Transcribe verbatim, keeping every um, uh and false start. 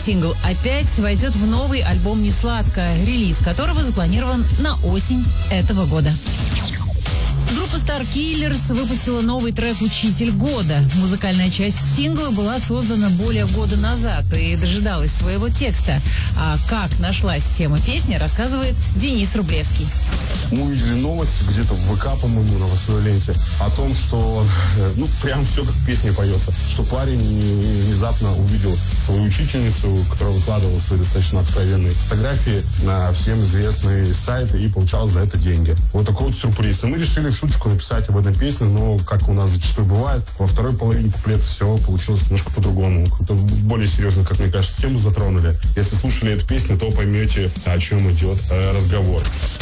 Сингл «Опять» войдет в новый альбом «Несладко», релиз которого запланирован на осень этого года. Группа Star Killers выпустила новый трек «Учитель года». Музыкальная часть сингла была создана более года назад и дожидалась своего текста. А как нашлась тема песни, рассказывает Денис Рублевский. Мы увидели новость где-то в ВК, по-моему, на новостной ленте, о том, что, ну, прям все как в песне поется, что парень внезапно увидел свою учительницу, которая выкладывала свои достаточно откровенные фотографии на всем известные сайты и получал за это деньги. Вот такой вот сюрприз. И мы решили в шуточку написать об этом песню, но, как у нас зачастую бывает, во второй половине куплета все получилось немножко по-другому. Какую-то более серьезную, как мне кажется, тему затронули. Если слушали эту песню, то поймете, о чем идет э, разговор.